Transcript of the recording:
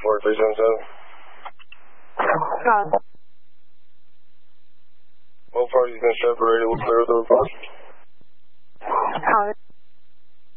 Both parties been separated. We'll clear the report.